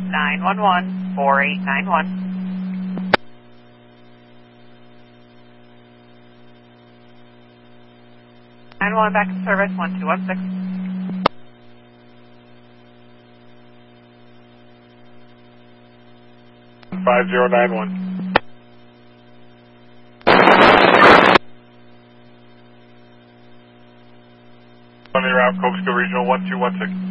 911, 4891. 911 back in service, 1216. On the route, Cobesville Regional 1216.